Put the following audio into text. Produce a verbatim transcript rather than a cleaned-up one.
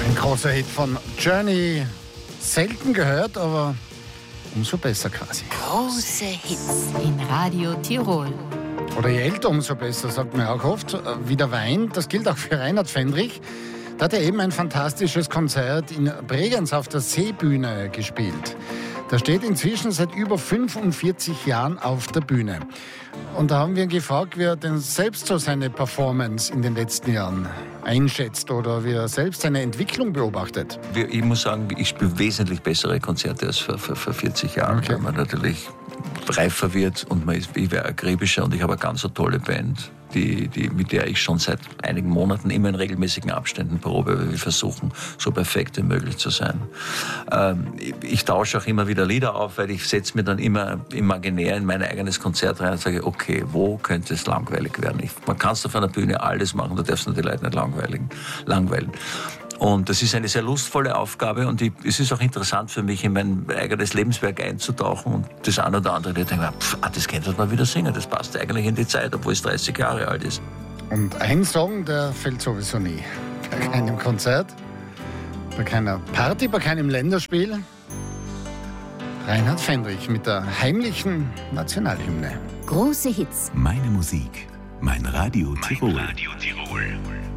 Ein großer Hit von Journey. Selten gehört, aber umso besser quasi. Große Hits in Radio Tirol. Oder je älter, umso besser, sagt man auch oft. Wie der Wein, das gilt auch für Reinhard Fendrich. Da hat er eben ein fantastisches Konzert in Bregenz auf der Seebühne gespielt. Der steht inzwischen seit über fünfundvierzig Jahren auf der Bühne. Und da haben wir ihn gefragt, wie er denn selbst so seine Performance in den letzten Jahren einschätzt oder wie er selbst seine Entwicklung beobachtet. Ich muss sagen, ich spiele wesentlich bessere Konzerte als vor, vor, vor vierzig Jahren, okay. weil man natürlich reifer wird und man ist, ich wäre akribischer und ich habe eine ganz so tolle Band, die, die, mit der ich schon seit einigen Monaten immer in regelmäßigen Abständen probe, weil wir versuchen, so perfekt wie möglich zu sein. Ähm, ich, ich tausche auch immer wieder Lieder auf, weil ich setze mir dann immer imaginär in mein eigenes Konzert rein und sage, okay, wo könnte es langweilig werden? Ich, man kann auf einer Bühne alles machen, da darfst du die Leute nicht langweilen. langweilen. Und das ist eine sehr lustvolle Aufgabe und ich, es ist auch interessant für mich, in mein eigenes Lebenswerk einzutauchen und das eine oder andere, die denken, pff, ah, das könnte man wieder singen, das passt eigentlich in die Zeit, obwohl es dreißig Jahre alt ist. Und ein Song, der fällt sowieso nie. Bei keinem Konzert, bei keiner Party, bei keinem Länderspiel. Reinhard Fendrich mit der heimlichen Nationalhymne. Große Hits. Meine Musik, mein Radio Tirol. Mein Radio Tirol.